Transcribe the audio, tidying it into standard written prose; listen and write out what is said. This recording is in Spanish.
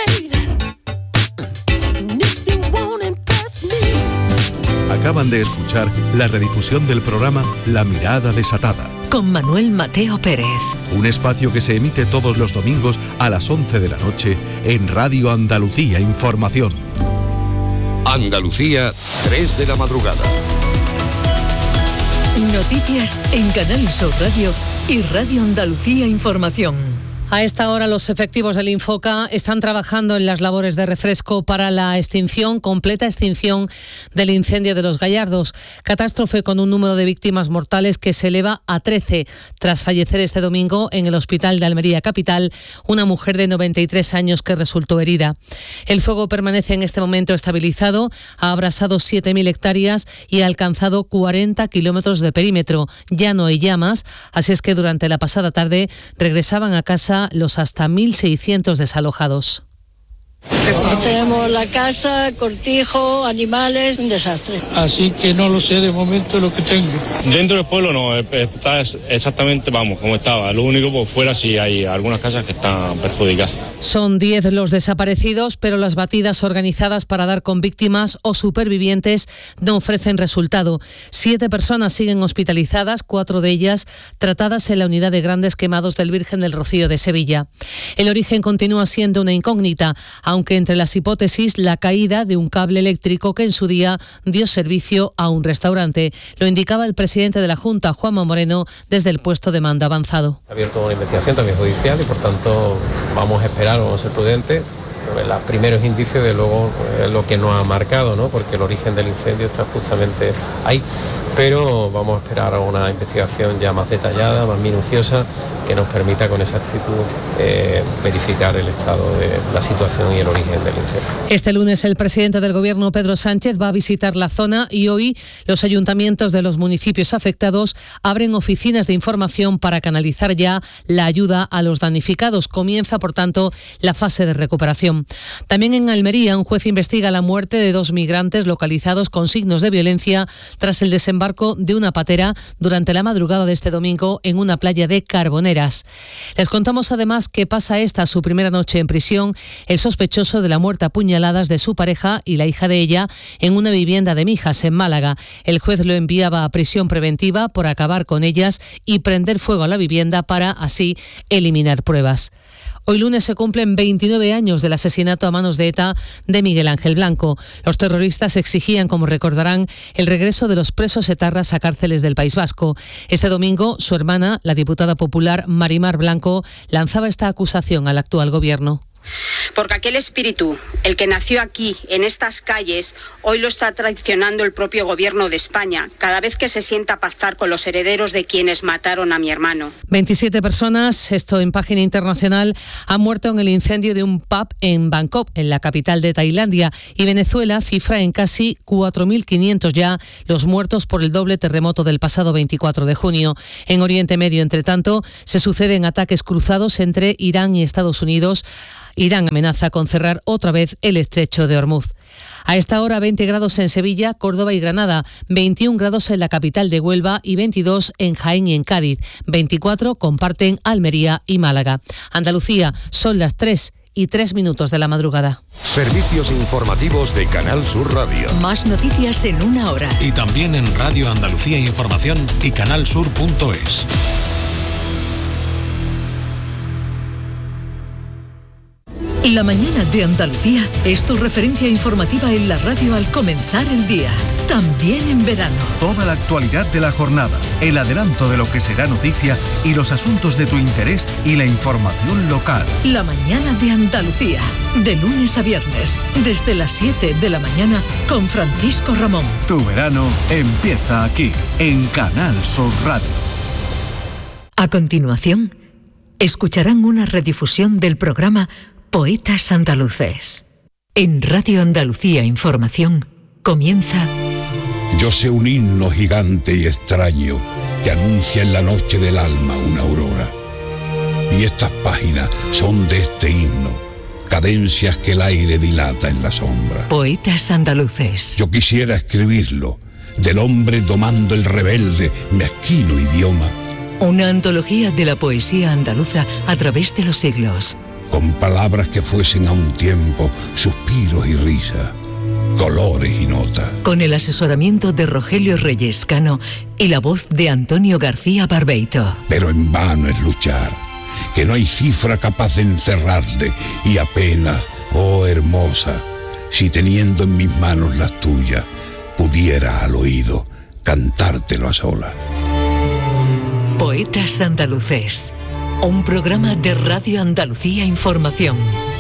Acaban de escuchar la redifusión del programa La Mirada Desatada, con Manuel Mateo Pérez. Un espacio que se emite todos los domingos a las 11 de la noche en Radio Andalucía Información. Andalucía, 3 de la madrugada. Noticias en Canal Sur Radio y Radio Andalucía Información. A esta hora los efectivos del Infoca están trabajando en las labores de refresco para la completa extinción del incendio de Los Gallardos. Catástrofe con un número de víctimas mortales que se eleva a 13 tras fallecer este domingo en el hospital de Almería Capital una mujer de 93 años que resultó herida. El fuego permanece en este momento estabilizado, ha abrasado 7.000 hectáreas y ha alcanzado 40 kilómetros de perímetro. Ya no hay llamas, así es que durante la pasada tarde regresaban a casa los hasta 1.600 desalojados. Tenemos la casa, cortijo, animales, un desastre. Así que no lo sé de momento lo que tengo. Dentro del pueblo no, está exactamente, como estaba. Lo único por fuera sí hay algunas casas que están perjudicadas. Son 10 los desaparecidos, pero las batidas organizadas para dar con víctimas o supervivientes no ofrecen resultado. 7 personas siguen hospitalizadas, 4 de ellas tratadas en la unidad de grandes quemados del Virgen del Rocío de Sevilla. El origen continúa siendo una incógnita, aunque entre las hipótesis la caída de un cable eléctrico que en su día dio servicio a un restaurante. Lo indicaba el presidente de la Junta, Juanma Moreno, desde el puesto de mando avanzado. Ha abierto una investigación también judicial y por tanto vamos a esperar, vamos a ser prudentes. Los primeros indicios, de luego, es lo que nos ha marcado, ¿no? Porque el origen del incendio está justamente ahí. Pero vamos a esperar a una investigación ya más detallada, más minuciosa, que nos permita con exactitud verificar el estado de la situación y el origen del incendio. Este lunes el presidente del Gobierno, Pedro Sánchez, va a visitar la zona y hoy los ayuntamientos de los municipios afectados abren oficinas de información para canalizar ya la ayuda a los damnificados. Comienza, por tanto, la fase de recuperación. También en Almería, un juez investiga la muerte de 2 migrantes localizados con signos de violencia tras el desembarco de una patera durante la madrugada de este domingo en una playa de Carboneras. Les contamos además que pasa esta su primera noche en prisión el sospechoso de la muerte a puñaladas de su pareja y la hija de ella en una vivienda de Mijas, en Málaga. El juez lo enviaba a prisión preventiva por acabar con ellas y prender fuego a la vivienda para así eliminar pruebas. Hoy lunes se cumplen 29 años del asesinato a manos de ETA de Miguel Ángel Blanco. Los terroristas exigían, como recordarán, el regreso de los presos etarras a cárceles del País Vasco. Este domingo, su hermana, la diputada popular Marimar Blanco, lanzaba esta acusación al actual gobierno. Porque aquel espíritu, el que nació aquí, en estas calles, hoy lo está traicionando el propio gobierno de España, cada vez que se sienta a pactar con los herederos de quienes mataron a mi hermano. 27 personas, esto en página internacional, han muerto en el incendio de un pub en Bangkok, en la capital de Tailandia, y Venezuela cifra en casi 4.500 ya los muertos por el doble terremoto del pasado 24 de junio. En Oriente Medio, entre tanto, se suceden ataques cruzados entre Irán y Estados Unidos. Irán amenaza con cerrar otra vez el estrecho de Hormuz. A esta hora 20 grados en Sevilla, Córdoba y Granada, 21 grados en la capital de Huelva y 22 en Jaén y en Cádiz. 24 comparten Almería y Málaga. Andalucía, son las 3:03 de la madrugada. Servicios informativos de Canal Sur Radio. Más noticias en una hora. Y también en Radio Andalucía Información y canalsur.es. La mañana de Andalucía es tu referencia informativa en la radio al comenzar el día, también en verano. Toda la actualidad de la jornada, el adelanto de lo que será noticia y los asuntos de tu interés y la información local. La mañana de Andalucía, de lunes a viernes, desde las 7 de la mañana con Francisco Ramón. Tu verano empieza aquí, en Canal Sur Radio. A continuación, escucharán una redifusión del programa Poetas Andaluces. En Radio Andalucía Información comienza... Yo sé un himno gigante y extraño que anuncia en la noche del alma una aurora. Y estas páginas son de este himno, cadencias que el aire dilata en la sombra. Poetas Andaluces. Yo quisiera escribirlo, del hombre domando el rebelde, mezquino idioma. Una antología de la poesía andaluza a través de los siglos. con palabras que fuesen a un tiempo suspiros y risas, colores y notas. Con el asesoramiento de Rogelio Reyes Cano y la voz de Antonio García Barbeito. Pero en vano es luchar, que no hay cifra capaz de encerrarte, y apenas, oh hermosa, si teniendo en mis manos las tuyas, pudiera al oído cantártelo a solas. Poetas Andaluces, un programa de Radio Andalucía Información.